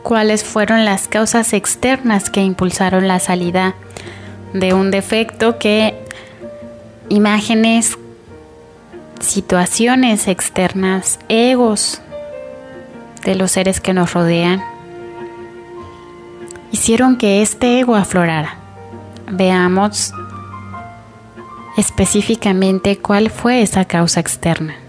cuáles fueron las causas externas que impulsaron la salida de un defecto, que imágenes, situaciones externas, egos de los seres que nos rodean, hicieron que este ego aflorara. Veamos específicamente cuál fue esa causa externa.